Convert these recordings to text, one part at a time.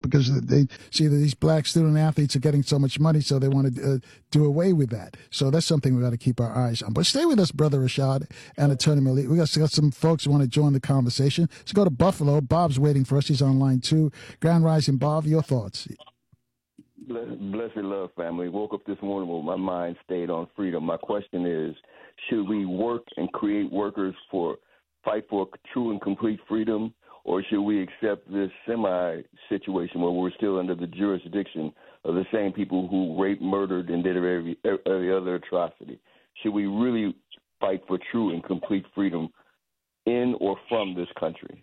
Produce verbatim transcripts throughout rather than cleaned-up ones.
because they see that these black student athletes are getting so much money, so they want to uh, do away with that. So that's something we got to keep our eyes on. But stay with us, Brother Rashad and Attorney Malik. We got, got some folks who want to join the conversation. Let's go to Buffalo. Bob's waiting for us. He's on line two. Grand Rising, Bob, your thoughts. Blessed love, family. Woke up this morning with my mind stayed on freedom. My question is, should we work and create workers for fight for true and complete freedom, or should we accept this semi-situation where we're still under the jurisdiction of the same people who raped, murdered, and did every, every other atrocity? Should we really fight for true and complete freedom in or from this country?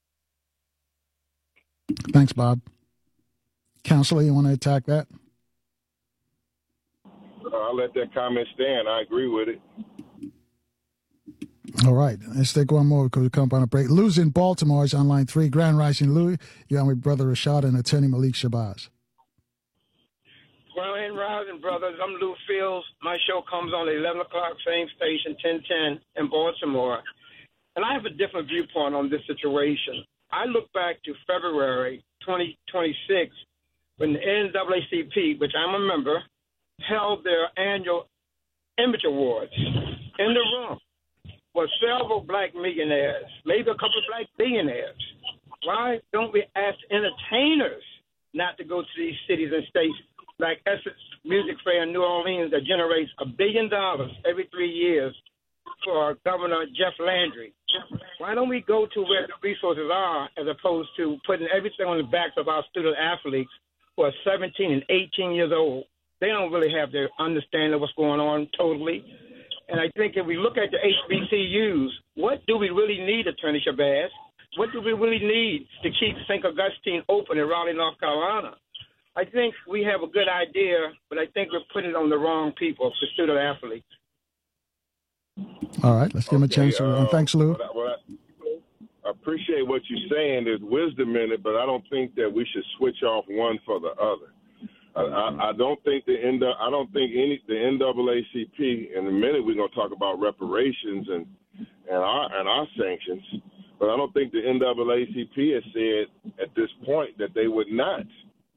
Thanks, Bob. Counselor, you want to attack that? I'll let that comment stand. I agree with it. All right. Let's take one more because we come up on a break. Lou's in Baltimore is on line three. Grand Rising, Lou. You're on with Brother Rashad and Attorney Malik Shabazz. Grand Rising, brothers. I'm Lou Fields. My show comes on at eleven o'clock, same station, ten ten in Baltimore. And I have a different viewpoint on this situation. I look back to February twenty twenty-six when the N double A C P, which I'm a member, held their annual Image Awards. In the room were several black millionaires, maybe a couple of black billionaires. Why don't we ask entertainers not to go to these cities and states like Essence Music Fair in New Orleans that generates a billion dollars every three years for Governor Jeff Landry? Why don't we go to where the resources are as opposed to putting everything on the backs of our student athletes who are seventeen and eighteen years old? They don't really have their understanding of what's going on totally. And I think if we look at the H B C Us, what do we really need, Attorney Shabazz? What do we really need to keep Saint Augustine open in Raleigh, North Carolina? I think we have a good idea, but I think we're putting it on the wrong people, the student athletes. All right, let's give him a chance. Uh, uh, thanks, Lou. What I, what I, I appreciate what you're saying. There's wisdom in it, but I don't think that we should switch off one for the other. I, I, I don't think the N, I don't think any the N double A C P. In a minute, we're going to talk about reparations and and our and our sanctions, but I don't think the N double A C P has said at this point that they would not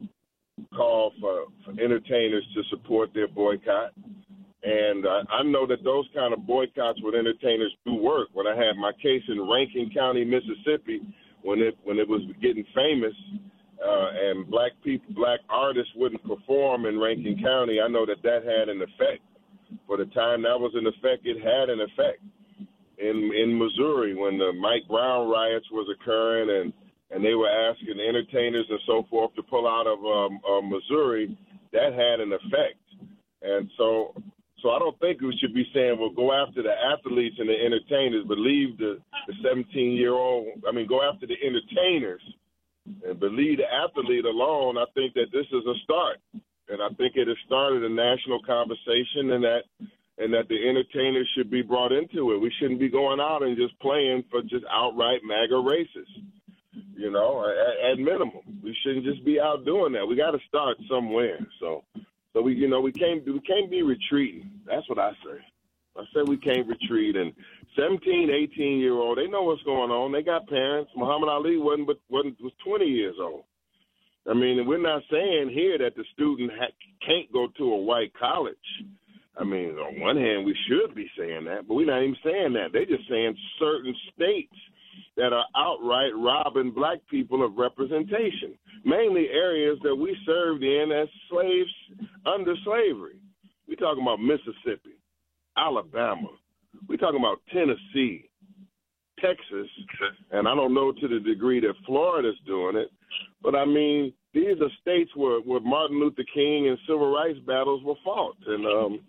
call for, for entertainers to support their boycott. And uh, I know that those kind of boycotts with entertainers do work. When I had my case in Rankin County, Mississippi, when it when it was getting famous, uh, and black people, black artists wouldn't perform in Rankin County, I know that that had an effect. For the time that was in effect, it had an effect. In in Missouri, when the Mike Brown riots was occurring, and and they were asking entertainers and so forth to pull out of um, uh, Missouri, that had an effect. And so. So I don't think we should be saying, well, go after the athletes and the entertainers, but leave the seventeen-year-old, I mean, go after the entertainers and but leave the athlete alone. I think that this is a start. And I think it has started a national conversation and that and that the entertainers should be brought into it. We shouldn't be going out and just playing for just outright MAGA races, you know, at, at minimum. We shouldn't just be out doing that. We got to start somewhere. So. So we, you know, we can't we can't be retreating. That's what I say. I said we can't retreat. And seventeen, eighteen year old, they know what's going on. They got parents. Muhammad Ali wasn't but wasn't was twenty years old. I mean, we're not saying here that the student ha- can't go to a white college. I mean, on one hand, we should be saying that, but we're not even saying that. They're just saying certain states that are outright robbing black people of representation, mainly areas that we served in as slaves under slavery. We're talking about Mississippi, Alabama. We're talking about Tennessee, Texas, and I don't know to the degree that Florida's doing it, but I mean, these are states where, where Martin Luther King and civil rights battles were fought. And, um,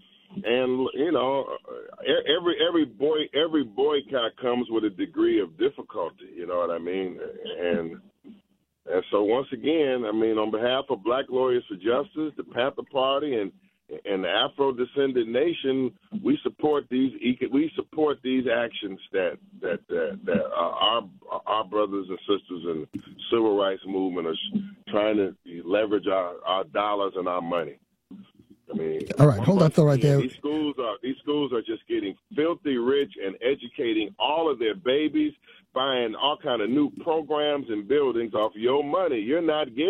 And you know, every every boy every boycott comes with a degree of difficulty. You know what I mean? And and so once again, I mean, on behalf of Black Lawyers for Justice, the Panther Party, and and the Afro-descended nation, we support these we support these actions that that that, that our our brothers and sisters in the civil rights movement are trying to leverage our, our dollars and our money. I mean, all right, hold that thought right there. These schools are these schools are just getting filthy rich and educating all of their babies, buying all kind of new programs and buildings off your money. You're not getting